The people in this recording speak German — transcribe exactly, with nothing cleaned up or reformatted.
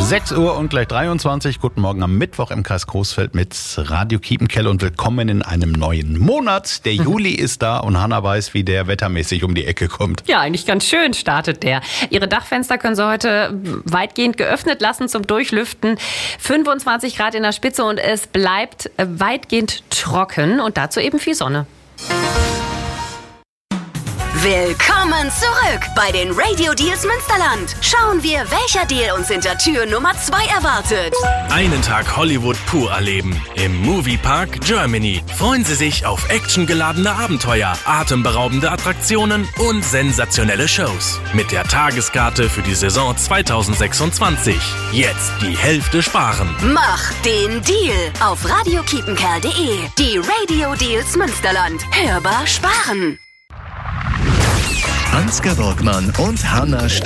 sechs Uhr und gleich dreiundzwanzig. Guten Morgen am Mittwoch im Kreis Coesfeld mit Radio Kiepenkerl und willkommen in einem neuen Monat. Der Juli ist da und Hanna weiß, wie der wettermäßig um die Ecke kommt. Ja, eigentlich ganz schön startet der. Ihre Dachfenster können Sie heute weitgehend geöffnet lassen zum Durchlüften. fünfundzwanzig Grad in der Spitze und es bleibt weitgehend trocken und dazu eben viel Sonne. Willkommen zurück bei den Radio Deals Münsterland. Schauen wir, welcher Deal uns hinter Tür Nummer zwei erwartet. Einen Tag Hollywood pur erleben. Im Moviepark Germany. Freuen Sie sich auf actiongeladene Abenteuer, atemberaubende Attraktionen und sensationelle Shows. Mit der Tageskarte für die Saison zweitausendsechsundzwanzig. Jetzt die Hälfte sparen. Mach den Deal auf radio kiepenkerl punkt de. Die Radio Deals Münsterland. Hörbar sparen. Ansgar Borgmann und Hanna Stein.